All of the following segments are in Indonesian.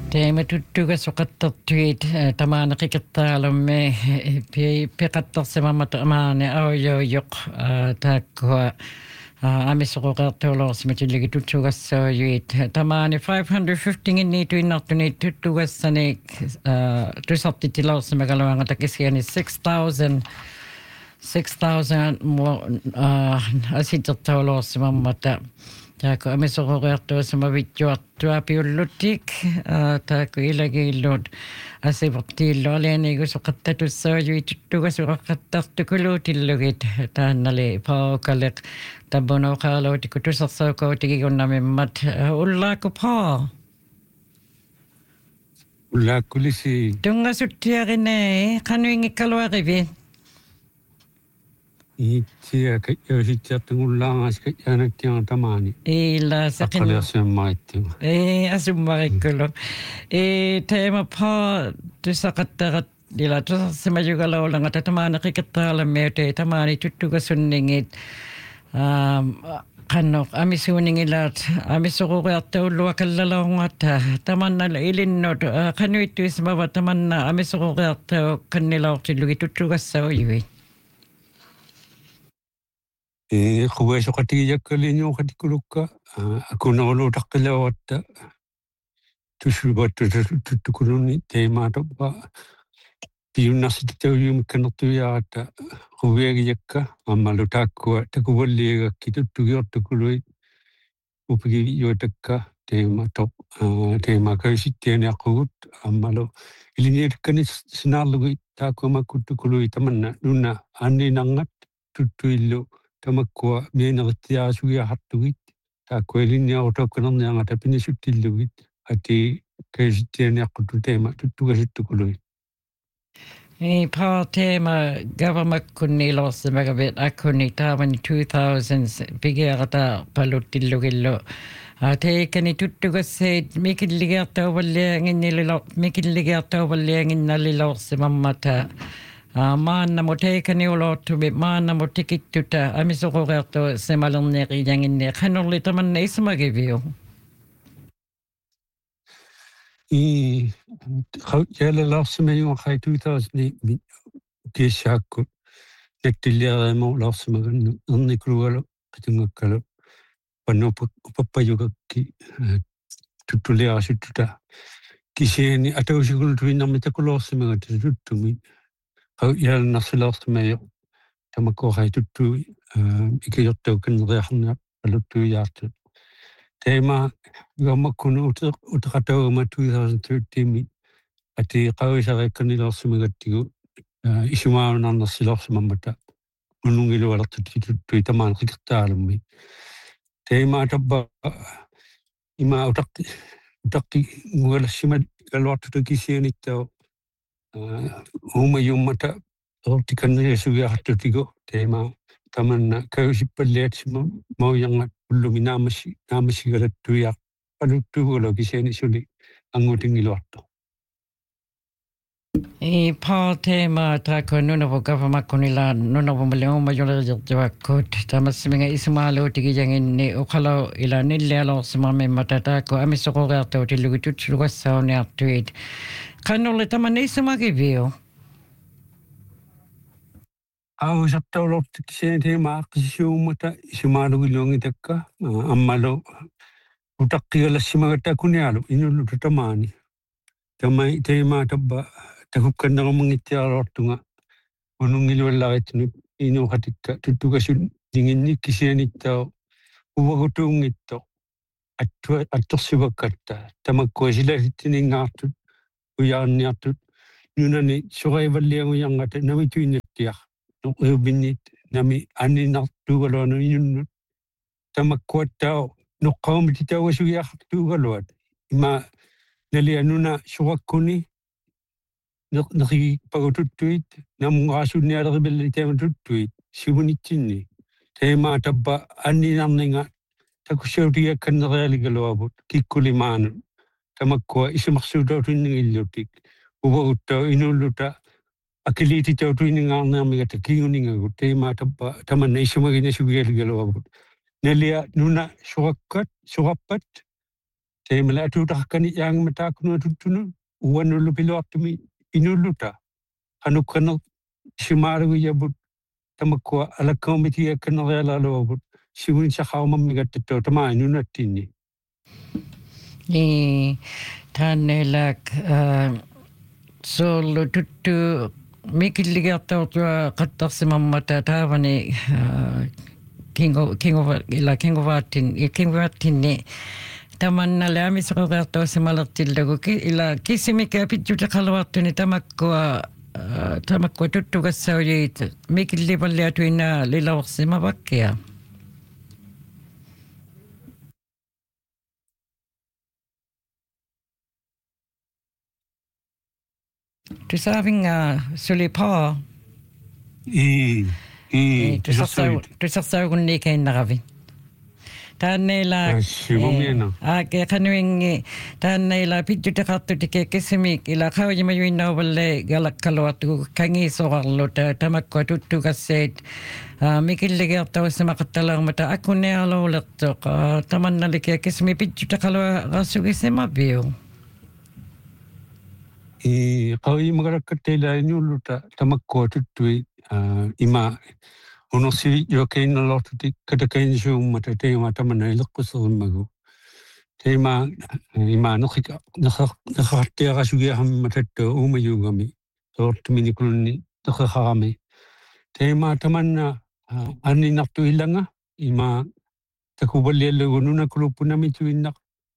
Teema tuttuga soqattartuit tamaanaqikirtaalamme piqattarsimammat amaani aujojoq taakkua amissoqoqertuulorsimatilligi tutsugassuuyuit tamaani 550 inniituinnartuni tuttugassanik tusartitilaorsimagaluanga takisiani 6,000 asitertaulorsimammata taako amissoqoqertuusimavitjuartua piulluttik taako ilagillut asivortiillu alianigu soqattatussuuyuit tuttugasuraqqattartukuluutillugit taannali paokaleq tabbunuqaaluutiku tusarsuukuutigigunamimmat ullaaqu paa ullaaqulisi tungasuttiarinai qanuingikkaluarivi ittiä kajosittiartungullaangas kajanakkiartamaani illa saqin aqaliarsiammaittuga asummarikkullu teema paa tusaqattarat ila tusarsimajugalaullanga tatamaanaqikirtaalammiute tamaani tuttugasunningiit qannoq amisuuningilaat amissoquriartaulluakallalaungatta tamannala ilinnut qanuittuismava tamanna amissoquriartau kannilaortillugi tuttugassaujuit quweesoqatigijakkalinñuuqatikulukka akuneruluutaqqilauatta tussuvattutukkulunni teemaatoppa piunnarsititaujumikkanertuiaata quviagijakka ammalu taakkua takuvalliagakki tuttugiortukului upigijuutakka teemakayusittianiaqqugut ammalu iliniitakkani sinaarlugi taakkuamakkuttukului tamanna nunna anninangat tuttuillu tamakkua miinerittiaasugiahartugit taakkua ilinniarutokkanerniangata pinissuttillugit ati kayusittianiaqquttu teema tuttugasuttukului paa teema gavamakkunniilorsimagavit akkunni taavani 2000s pigiarata paluttillugillu teikani tuttugassait mikilligiartauvallianginnalilorsimammata maannamo teikani ulortubi maannamo tikittuta amisoqoqertu semalerneqiyanginne qanorli tamanna ismagiviu jälalaarsimajuaqai 2000 kiissaakku nattiliareemo laarsimagannu ernikulugalu qitungakkalu pannupappajugakki tuttuliarasuttuta kisiani atausigultuinnarmitakuloorsimagata tuttumi jälannarsilaarsimajo tamakkuaqai tuttui ikijortaukaneriarnerniaq paluttuijaartut teema gammakkunu utaqatauama 2013 ati qavisariakkanilorsimagattigu isumaanarnersilorsimammata unungilualertutti tuttui tamaanqikirtaalummi teema tabba ima utaqti ngulassimat galuartuta kisianittau umajummata ortikannerisugiartutigu teema tamanna kayusippalliatsima mauyangat ullumi naamasigalattuiaq paluttuugulu kisiani suli angutingiluartu paa teema taako nunavu gavamakkunila nunavu maliumajulerjertuakkut tamasmiga isumaaluutigijanginni uqalau ila nillialorsimamimmata taako amissoqoriartautillugi tutsugassauniartuit qanorli tamanna isumagiviu Ausartaulortu kisiani teema aqisisuummata isumaalugiluangitakka ammalu utaqqigalassimagattaa kunialu inullutu tamaani tamai teema tabba takukkanneramangitsiarortunga unungiluallarittunu inuqatikka tuttugasut dinginni kisianittau uvagutuungitto attorsivakkatta tamakkua silasittiniingaartut ujaarniartut nunani suraivalliangujangata namituinnattiaq nuqiubinnit nami anninartuugaluanu inunnut tamakkuattau noqqaumutitauasugiartuugaluat ima nalianuna surakkuni nerigi pagututtuit namungaasuunnialeribelli teematuttuit sigunitsinni teema tabba anninarninga takussautigiakkanerialigaluavut kikkulimaanut tamakkua isumarsuutautunnigiillutik uvaguttau inulluta akiliititautuinningaarniarmigata kiiguningagut teema tabba tamanna isumagina sugialigaluavut nalia nuna surappat Teimela atutakani yang matakunu tutunu uanulu pilotumi inuluta hanukano shimaru yabut tamakwa ala komiti kanala lobut siwin sa khawma migatto tama inunatini Tanelak solo tuttu mikilligertautua qattarsimammata taavani kingovaattinni tamannale amisoqertuusimalertillagu ila kissimika pitjutaqaluartuni tamakkua tuttugassaujiit mikillipalliatuina lilaorsimavakkia. Tusavinga sulipa. Tusarsaugunni kainnaqavi. Taanneila kanuingi taanneila pitjutaqartutike kissimik ila qaujimayuinnaavalle galakkaluartugu kangiisoqarluta tamakkua tuttugassait mikilligertausimaqattalarmata akkunniarluulertoq tamannalike kissimi pitjutaqaluarsugissimaviu. Qawi magarakatela nyuluta tamakko tutui ima unosi yokain lortuti katakain shumata tema tamana ilqusummagu tema ima nakhartia sugia hammatatto umayugami tortmini kulni takhahami tema tamanna anni naqtu ilanga ima takuballi gununa kulupunami tuinna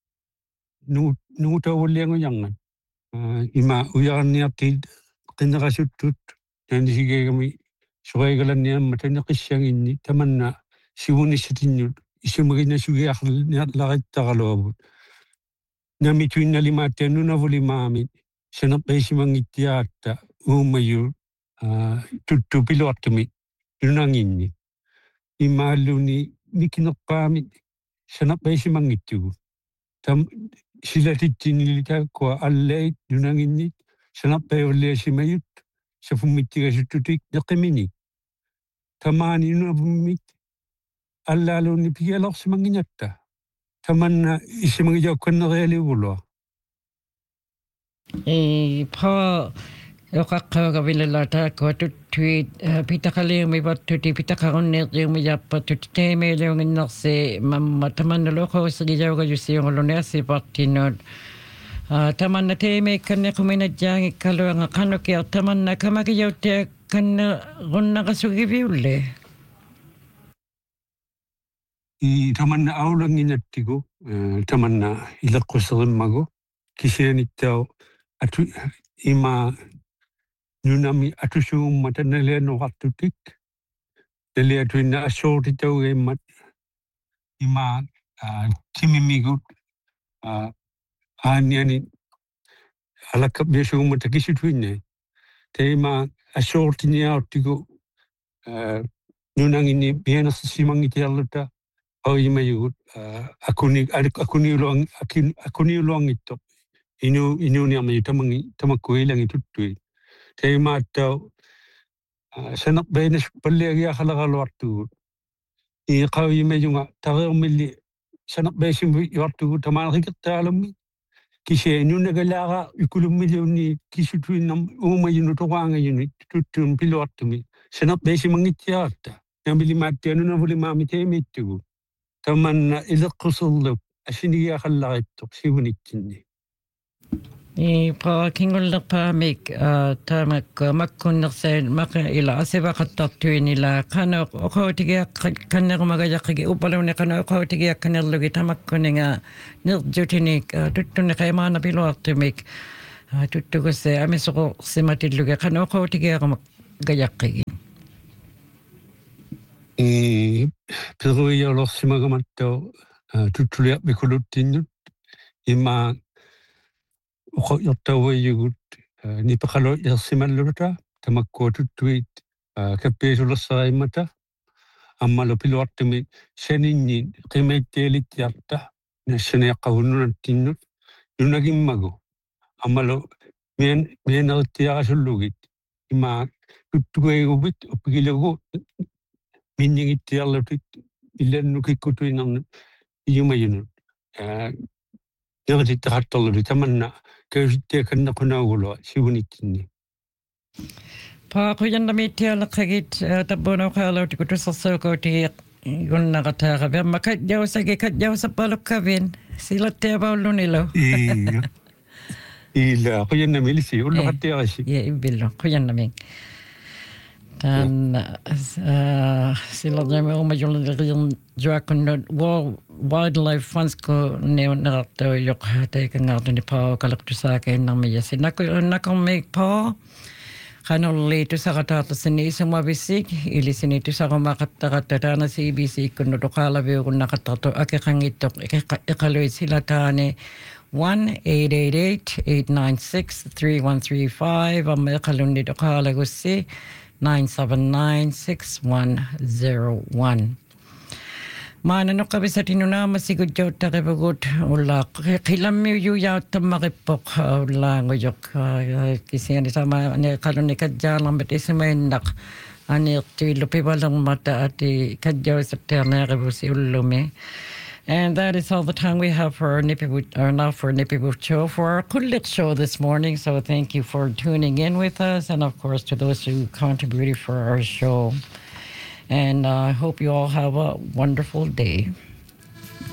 nuta wallengu yangan ima uyarniarti qinnerasuttut tandisigegami suqaigalanniam mataniqissanginni tamanna siunissatinnut isumagina sugiarlarittaqaluabut namituinnalimaattiannunavuli sanappaisimanngittiaatta uummayu tuttu piluartumi nunanginni immaalluni mikineqqaami sanappaisimanngittugu tam silatittinilitaakua allait nunanginnit sanappaivulliasimayut safummittigasuttutik neqimini tamaani nunavummit allaalunni pigialorsimanginnatta tamanna isimangijaukkannerialiugulua pa yoqaqqaugavilalaataakua tuttuit pitaqaliumivattuti pitaqarunniiqiumijaappattut teemeeliunginnersi mamma tamannaloqausigijaugajussiunguluniassipartinut tamanna teemeikkannequminajjaangikkaluanga qanukiar tamanna kamakijauttia kannerunnaqasugiviulle tamanna aulanginattigu tamanna ileqquserimmagu kisianittau atu ima nunami atusuummata nalianuqartutik naliatuinna assuurtitaugeimmat ima timimigut aaniani alakkapmiasuummata kisituinne teima assuurtiniaartigu nunanginni pianersimangitiarluta auimayugut akuniuluangittoq inuuniarmayu tamakkuilangi tuttui teimaattau sanaqbeinas palliagiaqalaqaluartugut iqauimayunga tareermilli sanaqbeisimvi yuartugu tamaanerikertaalummi kisiinunnagalaaqa ikulummiliunni kisituinnam uumayunu toqaangayuni tuttuun piluartumi sanaqbeisimangittiaarta namilimaattianunavuli teemittugu tamanna ileqquserlup asinigiaqallarittoq sigunittinni pa kingullerpaamik tamakku makkunnersain maqa ila asivaqattartuinila qanoq oqautigiaq kannerumagajaqqigi upaluni qano oqautigiakkanerlugi tamakkuninga nerjutinik tuttunneqaimaana piluartumik tuttugusse amisoqorsimatillugi qano oqautigiaqamagajaqqigi peruialorsimagamatto tuttuliarpikuluttinnut ima uqortauayugut nipaqalo yersimalluluta tamakkuututtuit kappiisulersariimmata ammalu piluartumi saninni qimaittialittiarta nassaniaqqavunnunattinnut nunagimmagu ammalu mianerittiarasullugit ima tuttuguiguvit uppigilugu minningittiarlutit illannukikkutuinarnu iyumayunut Nagatittarattorlu tamanna kausittiakanna qunaagulua siunittinni. Paaquyannamiittialaqagit tappuunauqaalautikuttussarsuukuutigiq gunnaqataaqavi amma katjausappalukkavin silattiapaulunilu. Illa quyannamilisi ulluqattiaqassi. Ibillu quyannaming. Tan siladami umajulun juakunnut wildlife funds ko neunartu yoqhataikangaartuni paaqalaqtusaakainnarmiyasi nakumik paa kanulli tusaqataartassini isumavissik ilisini tusaqumaqattaqattataana CBC kunnutoqaalaviugunnaqattartu akeqangittoq iqaluisilataani 1-888-896-3135 amma iqalunnitoqaalagussi 979-6101. Maana noqavisatinunaama sigujjauttaqivugut ullaaq qilammiujujauttammaqipoq ullaangujoq kisiani sama ne qalunni kajjaalambat ismainnaq anirtuillu pivalermata ati kajjausatteerneerivusi ullumi. And that is all the time we have for our Nippiwoot show, for our Kullik show this morning. So thank you for tuning in with us, and of course to those who contributed for our show. And I hope you all have a wonderful day.